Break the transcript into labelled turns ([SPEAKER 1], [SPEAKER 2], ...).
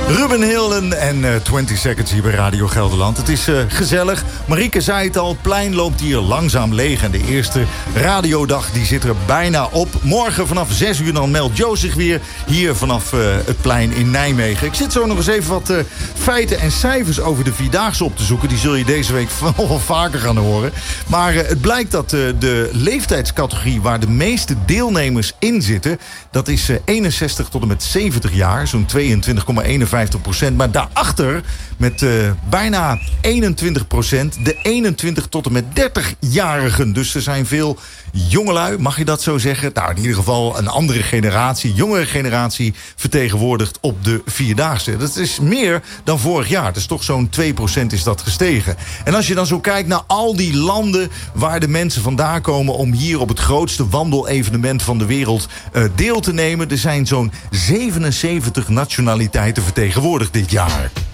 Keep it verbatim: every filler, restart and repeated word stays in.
[SPEAKER 1] Ruben Hillen en uh, twintig Seconds hier bij Radio Gelderland. Het is uh, gezellig. Marieke zei het al, het plein loopt hier langzaam leeg. En de eerste radiodag die zit er bijna op. Morgen vanaf zes uur dan meldt Jo zich weer hier vanaf uh, het plein in Nijmegen. Ik zit zo nog eens even wat uh, feiten en cijfers over de Vierdaagse op te zoeken. Die zul je deze week nog wel vaker gaan horen. Maar uh, het blijkt dat uh, de leeftijdscategorie waar de meeste deelnemers in zitten, dat is uh, eenenzestig tot en met zeventig jaar. Zo'n tweeëntwintig komma eenenvijftig procent. Maar daarachter met uh, bijna eenentwintig procent de eenentwintig tot en met dertig-jarigen. Dus er zijn veel jongelui, mag je dat zo zeggen? Nou, in ieder geval een andere generatie, jongere generatie vertegenwoordigd op de Vierdaagse. Dat is meer dan vorig jaar. Dus toch zo'n twee procent is dat gestegen. En als je dan zo kijkt naar al die landen waar de mensen vandaan komen om hier op het grootste wandelevenement van de wereld uh, deel te nemen. Er zijn zo'n zevenenzeventig nationaliteiten vertegenwoordigd dit jaar.